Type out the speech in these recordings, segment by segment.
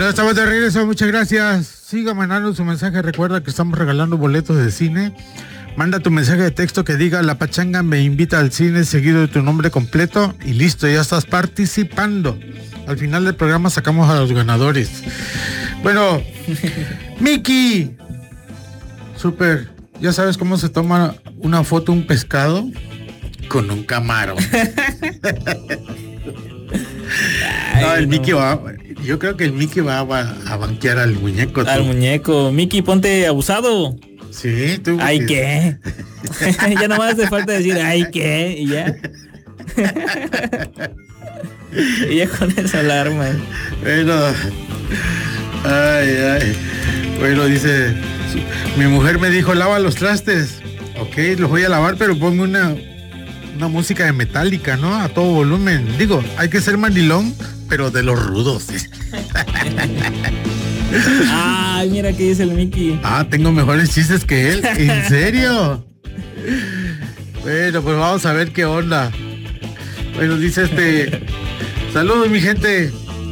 Bueno, estamos de regreso, muchas gracias. Siga mandando su mensaje, recuerda que estamos regalando boletos de cine. Manda tu mensaje de texto que diga La Pachanga me invita al cine, seguido de tu nombre completo y listo, ya estás participando. Al final del programa sacamos a los ganadores. Bueno, Miki, súper, ¿ya sabes cómo se toma una foto un pescado? Con un camarón. No, el Mickey va. Yo creo que el Mickey va a banquear al muñeco. Al muñeco. Mickey, ponte abusado. Sí, tú. Ay, ¿qué? Ya nomás hace falta decir, ay, ¿qué? Y ya. Y ya con esa alarma. Bueno. Ay. Bueno, dice, mi mujer me dijo, lava los trastes. Ok, los voy a lavar, pero ponme una música de Metallica, ¿no? A todo volumen. Digo, hay que ser mandilón, pero de los rudos. Ay, mira qué dice el Mickey. Tengo mejores chistes que él. ¿En serio? Bueno, pues vamos a ver qué onda. Bueno, dice saludos, mi gente.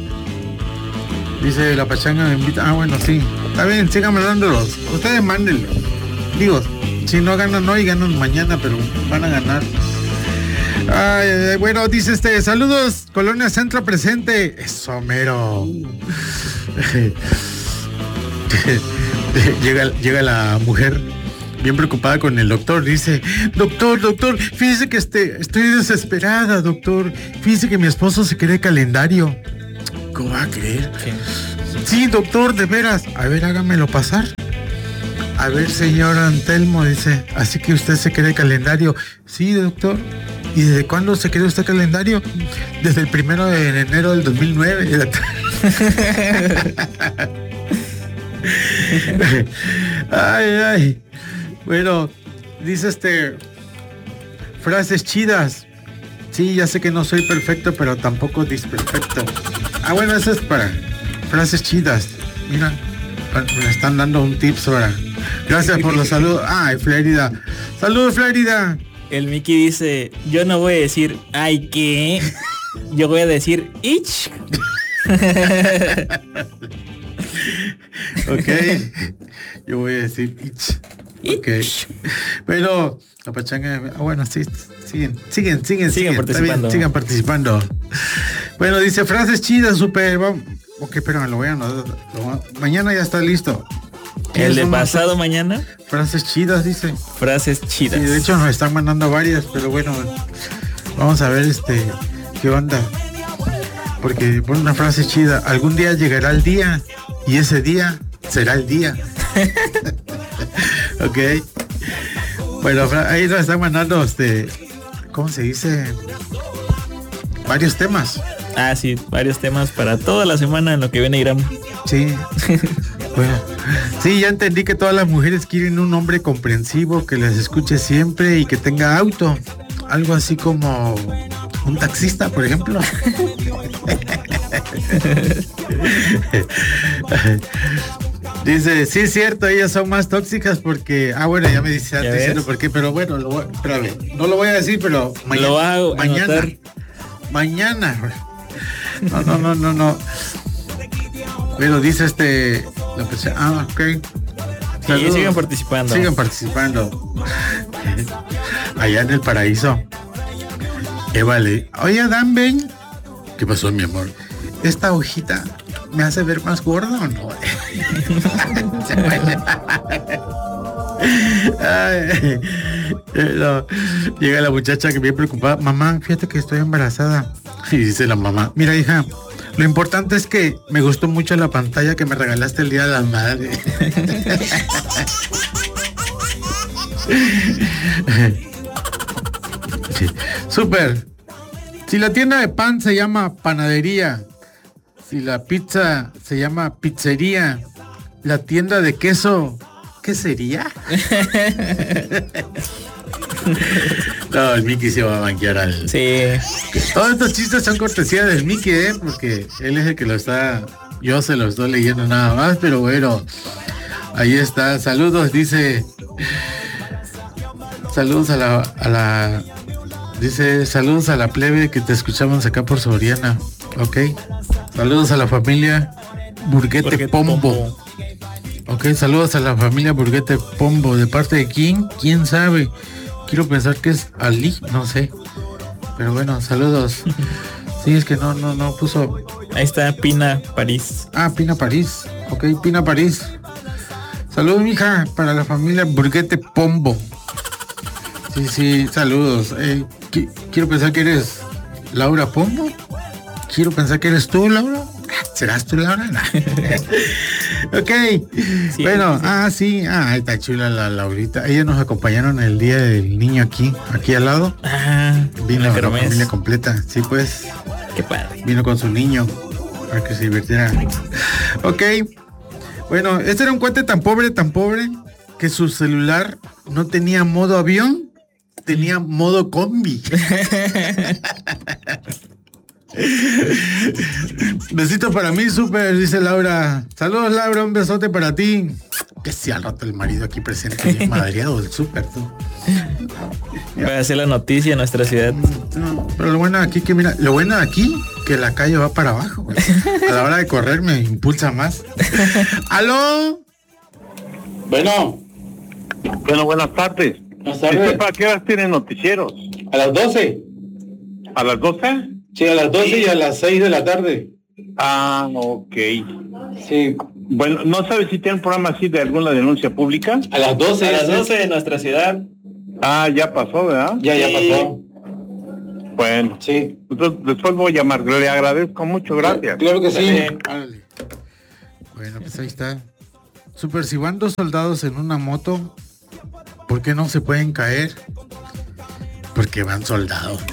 Dice La Pachanga me invita. Bueno, sí. Está bien, sigan mandándolos. Ustedes mándenlos. Digo, si no ganan hoy, ganan mañana, pero van a ganar. Ay, bueno, dice saludos, Colonia Centro presente. Eso, mero. Llega la mujer bien preocupada con el doctor. Dice, doctor, fíjese que estoy desesperada, doctor. Fíjese que mi esposo se quiere calendario. ¿Cómo va a creer? ¿Qué? Sí, doctor, de veras. A ver, hágamelo pasar. A ver, señor Antelmo, dice, así que usted se quiere calendario. Sí, doctor. ¿Y desde cuándo se quiere usted calendario? Desde el 1 de enero del 2009. Ay. Bueno, dice frases chidas. Sí, ya sé que no soy perfecto, pero tampoco disperfecto. Bueno, eso es para frases chidas. Mira, me están dando un tips ahora. Gracias por los saludos. Ay, Flérida. Saludos, Flérida. El Mickey dice, yo no voy a decir, ay, ¿qué? Yo voy a decir, ich. Ok. Yo voy a decir, ich. Ok. Pero, La Pachanga, bueno, sí, siguen participando. Bien, sigan participando. Bueno, dice, frases chidas, súper. Ok, espérame, lo voy a anotar. Mañana ya está listo. El de pasado mañana. Frases chidas, dice. Frases chidas. Sí, de hecho nos están mandando varias, pero bueno, vamos a ver qué onda. Porque pone una frase chida. Algún día llegará el día y ese día será el día. Ok. Bueno, ahí nos están mandando ¿cómo se dice? Varios temas. Sí, varios temas para toda la semana en lo que viene Irán. Sí. Bueno, sí, ya entendí que todas las mujeres quieren un hombre comprensivo, que les escuche siempre y que tenga auto. Algo así como un taxista, por ejemplo. Dice, sí es cierto, ellas son más tóxicas porque... bueno, ya me dice antes diciendo por qué, pero bueno, espérame, no lo voy a decir, pero mañana. No. Pero dice ok. Sí, sigan participando. Allá en el paraíso. Vale. Oye, Dan, ven. ¿Qué pasó, mi amor? ¿Esta hojita me hace ver más gordo o no? No. Llega la muchacha que bien preocupada. Mamá, fíjate que estoy embarazada. Y dice la mamá, mira, hija, lo importante es que me gustó mucho la pantalla que me regalaste el día de las madres. Sí. Súper. Si la tienda de pan se llama panadería, si la pizza se llama pizzería, la tienda de queso, ¿qué sería? No, el Mickey se va a banquear al... Sí. Todos estos chistes son cortesía del Mickey, porque él es el que lo está... Yo se lo estoy leyendo nada más, pero bueno. Ahí está. Saludos, dice... Saludos a la... Dice, saludos a la plebe que te escuchamos acá por Soriana. Ok. Saludos a la familia. Burguete Pombo. Ok, saludos a la familia Burguete Pombo. ¿De parte de quién? ¿Quién sabe? Quiero pensar que es Ali, no sé. Pero bueno, saludos. Sí, es que no puso. Ahí está Pina París. Ah, Pina París. Ok, Pina París. Saludos, mija, para la familia Burguete Pombo. Sí, saludos. Quiero pensar que eres Laura Pombo. Quiero pensar que eres tú, Laura. ¿Serás tú, Laura? No. Ok. Sí, bueno, sí. Ahí está chula la Laurita. Ellos nos acompañaron el día del niño aquí al lado. Vino la familia completa. Sí, pues. Qué padre. Vino con su niño para que se divirtiera. Ok. Bueno, este era un cuate tan pobre, que su celular no tenía modo avión, tenía modo combi. Besito para mí, súper, dice Laura. Saludos, Laura, un besote para ti. Que si al rato el marido aquí presente, bien madreado el súper, tú. Va a hacer la noticia en nuestra ciudad. No, pero lo bueno aquí que la calle va para abajo, güey. A la hora de correr me impulsa más. ¿Aló? Bueno, buenas tardes. Buenas tardes. ¿Para qué horas tienen noticieros? A las 12. ¿A las 12? Sí, a las 12 y a las 6 de la tarde. Ah, ok. Sí. Bueno, ¿no sabes si tienen programa así de alguna denuncia pública? A las 12. A las 12 de nuestra ciudad. Ah, ya pasó, ¿verdad? Ya pasó. Bueno. Sí. Entonces, después voy a llamar. Le agradezco mucho, gracias. Claro que sí. Bueno, pues ahí está. Super, si van 2 soldados en una moto, ¿por qué no se pueden caer? Porque van soldados.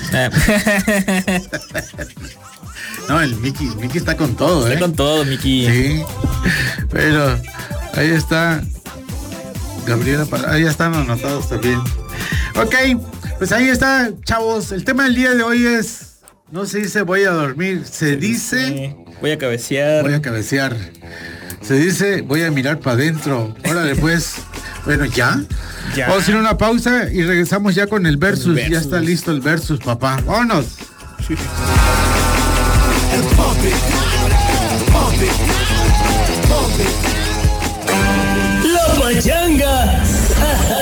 No, el Mickey está con todo, Está con todo, Mickey. Sí. Pero ahí está Gabriela, ahí están anotados también. Ok, pues ahí está, chavos. El tema del día de hoy es, no se dice voy a dormir, se dice voy a cabecear. Se dice voy a mirar para adentro. Órale, pues. Bueno, ¿ya? Vamos a hacer una pausa y regresamos ya con el versus. Ya está listo el versus, papá. ¡Vámonos! La pachanga.